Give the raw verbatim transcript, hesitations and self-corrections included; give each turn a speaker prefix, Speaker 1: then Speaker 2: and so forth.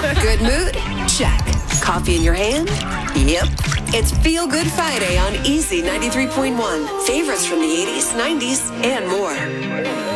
Speaker 1: Good mood? Check. Coffee in your hand? Yep. It's Feel Good Friday on Easy ninety-three point one. Favorites from the eighties, nineties, and more.